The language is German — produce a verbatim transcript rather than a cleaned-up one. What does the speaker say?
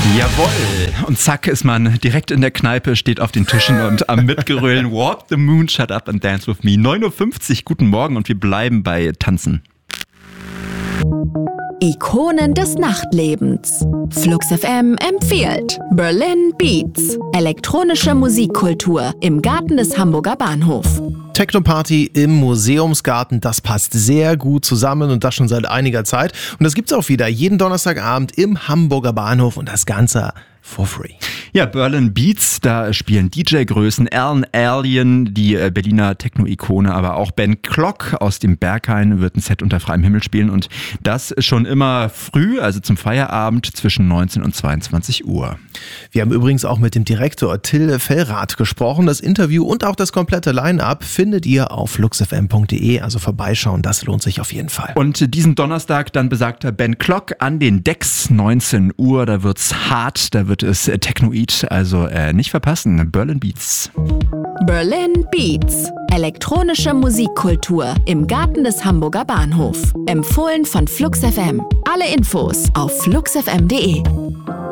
Jawohl. Und zack ist man direkt in der Kneipe, steht auf den Tischen und am Mitgrölen Walk the Moon, Shut Up and Dance with Me. neun Uhr fünfzig, guten Morgen und wir bleiben bei Tanzen. Ikonen des Nachtlebens. Flux F M empfiehlt Berlin Beats. Elektronische Musikkultur im Garten des Hamburger Bahnhofs. Techno-Party im Museumsgarten, das passt sehr gut zusammen und das schon seit einiger Zeit. Und das gibt's auch wieder jeden Donnerstagabend im Hamburger Bahnhof und das Ganze for free. Ja, Berlin Beats, da spielen D J-Größen, Alan Alien, die Berliner Techno-Ikone, aber auch Ben Klock aus dem Berghain wird ein Set unter freiem Himmel spielen und das schon immer früh, also zum Feierabend zwischen neunzehn und zweiundzwanzig Uhr. Wir haben übrigens auch mit dem Direktor Till Fellrath gesprochen. Das Interview und auch das komplette Line-Up findet ihr auf fluxfm punkt de, also vorbeischauen, das lohnt sich auf jeden Fall. Und diesen Donnerstag dann besagter Ben Klock an den Decks, neunzehn Uhr, da wird's hart, da wird es Technoid, also äh, nicht verpassen, Berlin Beats. Berlin Beats. Elektronische Musikkultur im Garten des Hamburger Bahnhofs. Empfohlen von Flux F M. Alle Infos auf fluxfm punkt de.